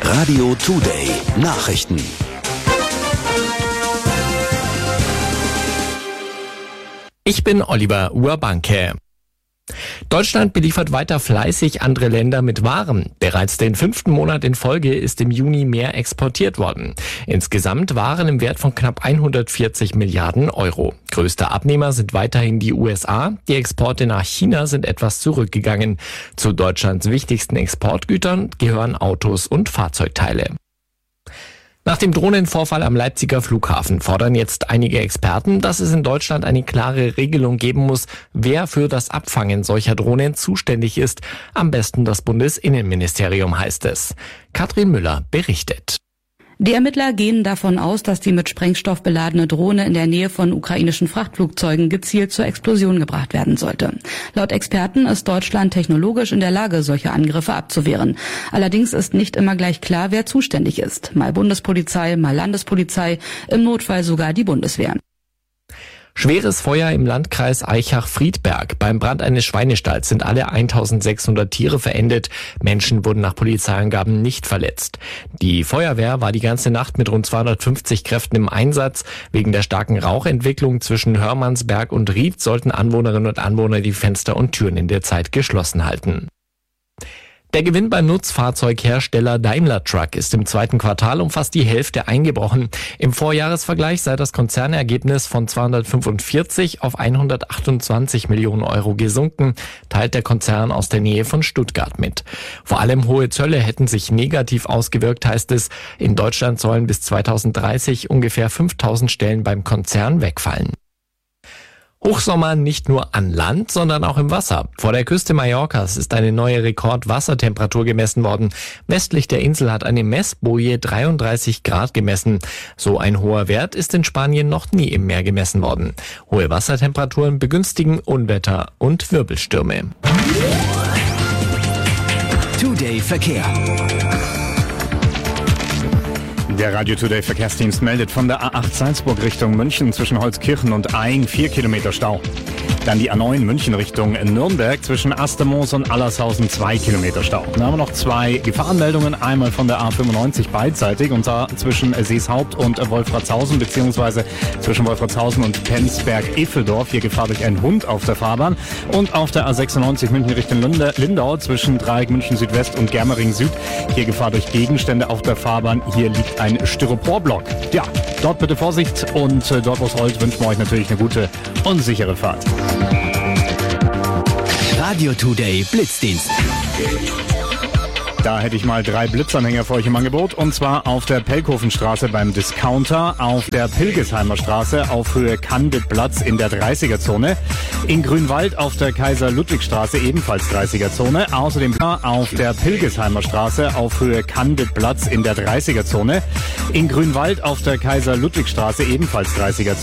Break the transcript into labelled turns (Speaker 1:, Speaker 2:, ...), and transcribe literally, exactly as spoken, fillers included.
Speaker 1: Radio Today Nachrichten.
Speaker 2: Ich bin Oliver Urbanke. Deutschland beliefert weiter fleißig andere Länder mit Waren. Bereits den fünften Monat in Folge ist im Juni mehr exportiert worden. Insgesamt Waren im Wert von knapp hundertvierzig Milliarden Euro. Größter Abnehmer sind weiterhin die U S A. Die Exporte nach China sind etwas zurückgegangen. Zu Deutschlands wichtigsten Exportgütern gehören Autos und Fahrzeugteile. Nach dem Drohnenvorfall am Leipziger Flughafen fordern jetzt einige Experten, dass es in Deutschland eine klare Regelung geben muss, wer für das Abfangen solcher Drohnen zuständig ist. Am besten das Bundesinnenministerium, heißt es. Katrin Müller berichtet.
Speaker 3: Die Ermittler gehen davon aus, dass die mit Sprengstoff beladene Drohne in der Nähe von ukrainischen Frachtflugzeugen gezielt zur Explosion gebracht werden sollte. Laut Experten ist Deutschland technologisch in der Lage, solche Angriffe abzuwehren. Allerdings ist nicht immer gleich klar, wer zuständig ist. Mal Bundespolizei, mal Landespolizei, im Notfall sogar die Bundeswehr.
Speaker 2: Schweres Feuer im Landkreis Aichach-Friedberg. Beim Brand eines Schweinestalls sind alle eintausendsechshundert Tiere verendet. Menschen wurden nach Polizeiangaben nicht verletzt. Die Feuerwehr war die ganze Nacht mit rund zweihundertfünfzig Kräften im Einsatz. Wegen der starken Rauchentwicklung zwischen Hörmannsberg und Ried sollten Anwohnerinnen und Anwohner die Fenster und Türen in der Zeit geschlossen halten. Der Gewinn beim Nutzfahrzeughersteller Daimler Truck ist im zweiten Quartal um fast die Hälfte eingebrochen. Im Vorjahresvergleich sei das Konzernergebnis von zweihundertfünfundvierzig auf hundertachtundzwanzig Millionen Euro gesunken, teilt der Konzern aus der Nähe von Stuttgart mit. Vor allem hohe Zölle hätten sich negativ ausgewirkt, heißt es. In Deutschland sollen bis zweitausenddreißig ungefähr fünftausend Stellen beim Konzern wegfallen. Hochsommer nicht nur an Land, sondern auch im Wasser. Vor der Küste Mallorcas ist eine neue Rekordwassertemperatur gemessen worden. Westlich der Insel hat eine Messboje dreiunddreißig Grad gemessen. So ein hoher Wert ist in Spanien noch nie im Meer gemessen worden. Hohe Wassertemperaturen begünstigen Unwetter und Wirbelstürme.
Speaker 1: Today Verkehr.
Speaker 4: Der Radio Today Verkehrsdienst meldet von der A acht Salzburg Richtung München zwischen Holzkirchen und Aing vier Kilometer Stau. Dann die A neun München Richtung Nürnberg zwischen Astermoos und Allershausen zwei Kilometer Stau. Dann haben wir noch zwei Gefahrenmeldungen, einmal von der A fünfundneunzig beidseitig und zwar zwischen Seeshaupt und Wolfratshausen beziehungsweise zwischen Wolfratshausen und Penzberg-Effeldorf. Hier Gefahr durch einen Hund auf der Fahrbahn. Und auf der A sechsundneunzig München Richtung Lindau zwischen Dreieck München Südwest und Germering Süd. Hier Gefahr durch Gegenstände auf der Fahrbahn. Hier liegt ein Styroporblock. Ja, dort bitte Vorsicht und äh, dort, wo es rollt, wünschen wir euch natürlich eine gute und sichere Fahrt.
Speaker 1: Radio Today Blitzdienst.
Speaker 4: Da hätte ich mal drei Blitzanhänger für euch im Angebot. Und zwar auf der Pelkhofenstraße beim Discounter, auf der Pilgesheimer Straße auf Höhe Candidplatz in der dreißiger-Zone, in Grünwald auf der Kaiser-Ludwig-Straße ebenfalls dreißiger-Zone, außerdem auf der Pilgesheimer Straße auf Höhe Candidplatz in der dreißiger-Zone, in Grünwald auf der Kaiser-Ludwig-Straße ebenfalls dreißiger-Zone.